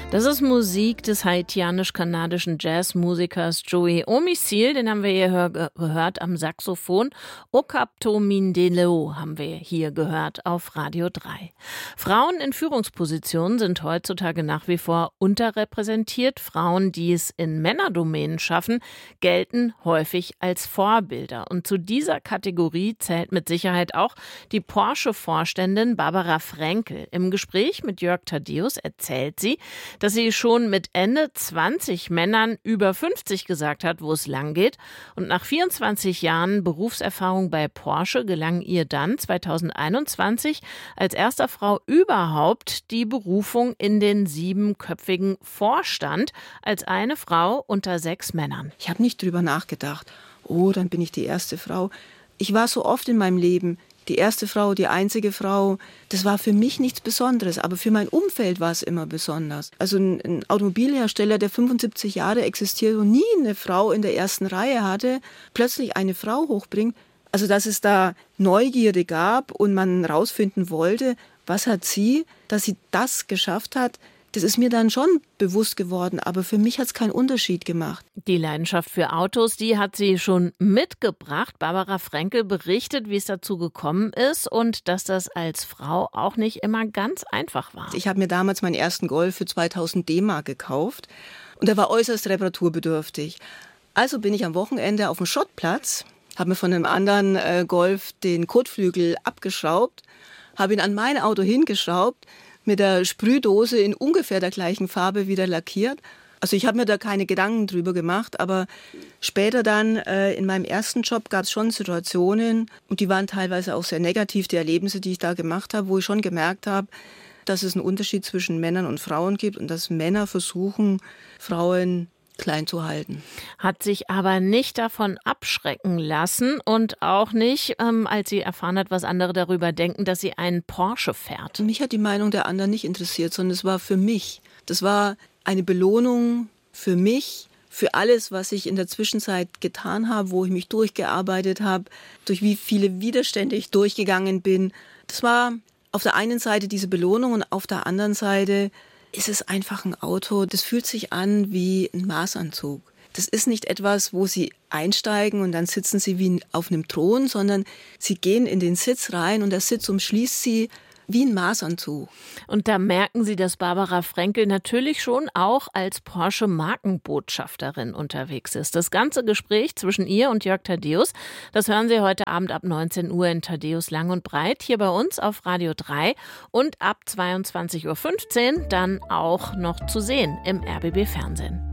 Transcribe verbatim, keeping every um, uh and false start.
Das ist Musik des haitianisch-kanadischen Jazzmusikers Joey Omissil, den haben wir hier hör- gehört am Saxophon. Okapto Mindelo haben wir hier gehört auf Radio drei. Frauen in Führungspositionen sind heutzutage nach wie vor unterrepräsentiert. Frauen, die es in Männerdomänen schaffen, gelten häufig als Vorbilder. Und zu dieser Kategorie zählt mit Sicherheit auch die Porsche-Vorständin Barbara Frenkel. Im Gespräch mit Jörg Thaddeus erzählt sie, dass sie schon mit Ende zwanzig Männern über fünfzig gesagt hat, wo es lang geht. Und nach vierundzwanzig Jahren Berufserfahrung bei Porsche gelang ihr dann zweitausendeinundzwanzig als erster Frau überhaupt die Berufung in den siebenköpfigen Vorstand als eine Frau unter sechs Männern. Ich habe nicht drüber nachgedacht, oh, dann bin ich die erste Frau. Ich war so oft in meinem Leben die erste Frau, die einzige Frau. Das war für mich nichts Besonderes, aber für mein Umfeld war es immer besonders. Also ein, ein Automobilhersteller, der fünfundsiebzig Jahre existiert und nie eine Frau in der ersten Reihe hatte, plötzlich eine Frau hochbringt. Also dass es da Neugierde gab und man rausfinden wollte, was hat sie, dass sie das geschafft hat, das ist mir dann schon bewusst geworden, aber für mich hat es keinen Unterschied gemacht. Die Leidenschaft für Autos, die hat sie schon mitgebracht. Barbara Frenkel berichtet, wie es dazu gekommen ist und dass das als Frau auch nicht immer ganz einfach war. Ich habe mir damals meinen ersten Golf für zweitausend D-Mark gekauft und der war äußerst reparaturbedürftig. Also bin ich am Wochenende auf dem Schrottplatz, habe mir von einem anderen äh, Golf den Kotflügel abgeschraubt, habe ihn an mein Auto hingeschraubt, mit der Sprühdose in ungefähr der gleichen Farbe wieder lackiert. Also ich habe mir da keine Gedanken drüber gemacht, aber später dann äh, in meinem ersten Job gab es schon Situationen und die waren teilweise auch sehr negativ, die Erlebnisse, die ich da gemacht habe, wo ich schon gemerkt habe, dass es einen Unterschied zwischen Männern und Frauen gibt und dass Männer versuchen, Frauen klein zu halten. Hat sich aber nicht davon abschrecken lassen und auch nicht, ähm, als sie erfahren hat, was andere darüber denken, dass sie einen Porsche fährt. Mich hat die Meinung der anderen nicht interessiert, sondern es war für mich. Das war eine Belohnung für mich, für alles, was ich in der Zwischenzeit getan habe, wo ich mich durchgearbeitet habe, durch wie viele Widerstände ich durchgegangen bin. Das war auf der einen Seite diese Belohnung und auf der anderen Seite ist es einfach ein Auto, das fühlt sich an wie ein Maßanzug. Das ist nicht etwas, wo Sie einsteigen und dann sitzen Sie wie auf einem Thron, sondern Sie gehen in den Sitz rein und der Sitz umschließt Sie wie ein Maßanzug. Und da merken Sie, dass Barbara Frenkel natürlich schon auch als Porsche-Markenbotschafterin unterwegs ist. Das ganze Gespräch zwischen ihr und Jörg Thaddeus, das hören Sie heute Abend ab neunzehn Uhr in Thaddeus Lang und Breit hier bei uns auf Radio drei und ab zweiundzwanzig Uhr fünfzehn dann auch noch zu sehen im R B B Fernsehen.